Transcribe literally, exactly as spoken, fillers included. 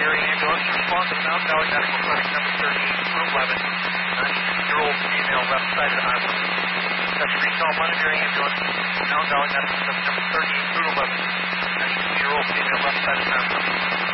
area ambulance response to Mountain Valley Medical Clinic number thirty-eight through eleven. ninety-two-year-old female left-sided arm. That's recall monitoring ambulance, Mountain Valley Medical Clinic number thirty-eight through eleven. ninety-two-year-old female left-sided arm.